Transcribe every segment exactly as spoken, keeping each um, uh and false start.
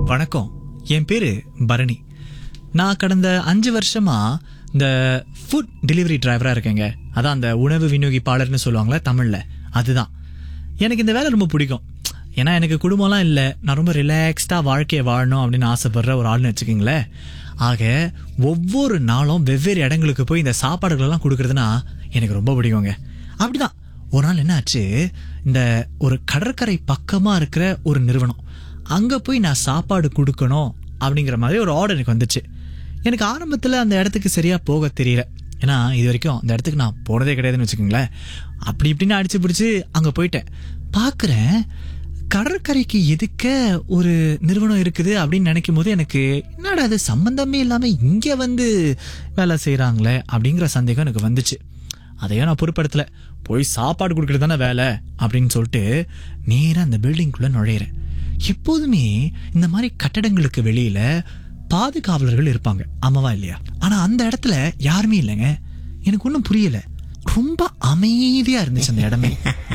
வணக்கம். என் பேரு பரணி. நான் கடந்த அஞ்சு வருஷமா இந்த ஃபுட் டெலிவரி டிரைவரா இருக்கேங்க. அதான் அந்த உணவு விநியோகிப்பாளர்னு சொல்லுவாங்களே தமிழ்ல, அதுதான். எனக்கு இந்த வேலை ரொம்ப பிடிக்கும். ஏன்னா எனக்கு குடும்பம்லாம் இல்லை, நான் ரொம்ப ரிலாக்ஸ்டா வாழ்க்கையை வாழணும் அப்படின்னு ஆசைப்படுற ஒரு ஆள்னு வச்சுக்கோங்களேன். ஆக ஒவ்வொரு நாளும் வெவ்வேறு இடங்களுக்கு போய் இந்த சாப்பாடுகளெல்லாம் கொடுக்கறதுனா எனக்கு ரொம்ப பிடிக்குங்க. அப்படிதான் ஒரு நாள் என்ன ஆச்சு, இந்த ஒரு கடற்கரை பக்கமா இருக்கிற ஒரு நிறுவனம், அங்க போய் நான் சாப்பாடு கொடுக்கணும் அப்படிங்கிற மாதிரி ஒரு ஆர்டர் எனக்கு வந்துச்சு. எனக்கு ஆரம்பத்தில் அந்த இடத்துக்கு சரியா போக தெரியல. ஏன்னா இது வரைக்கும் அந்த இடத்துக்கு நான் போனதே கிடையாதுன்னு வச்சுக்கோங்களேன். அப்படி இப்படின்னு அடிச்சு பிடிச்சி அங்கே போயிட்டேன். பார்க்குறேன், கடற்கரைக்கு எதுக்க ஒரு நிறுவனம் இருக்குது அப்படின்னு நினைக்கும் போது எனக்கு என்னடா அது சம்பந்தமே இல்லாமல் இங்கே வந்து வேலை செய்கிறாங்களே அப்படிங்கிற சந்தேகம் எனக்கு வந்துச்சு. அதையும் நான் பொறுப்படுத்தல, போய் சாப்பாடு கொடுக்கறது தானே வேலை அப்படின்னு சொல்லிட்டு நேராக அந்த பில்டிங்குள்ளே நுழையிறேன். எப்போதுமே இந்த மாதிரி கட்டடங்களுக்கு வெளியில பாதுகாவலர்கள் இருப்பாங்க, ஆமாவா இல்லையா? ஆனா அந்த இடத்துல யாருமே இல்லைங்க. எனக்கு ஒன்றும் புரியல, ரொம்ப அமைதியா இருந்துச்சு அந்த இடமே.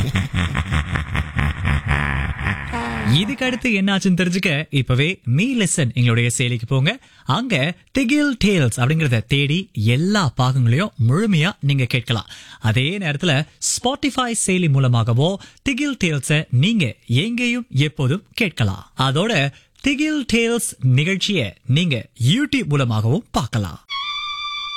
இதுக்கு அடுத்து என்ன ஆச்சுன்னு தெரிஞ்சுக்க இப்பவே மீ லெசன் எங்களுடைய செயலிக்கு போங்க. அங்க திகில் டேல்ஸ் அப்படிங்கறத தேடி எல்லா பாகங்களையும் முழுமையா நீங்க கேட்கலாம். அதே நேரத்துல ஸ்பாட்டிஃபை செயலி மூலமாகவோ திகில் டேல்ஸ நீங்க எங்கேயும் எப்போதும் கேட்கலாம். அதோட திகில் டேல்ஸ் நிகழ்ச்சியை நீங்க யூடியூப் மூலமாகவும் பார்க்கலாம்.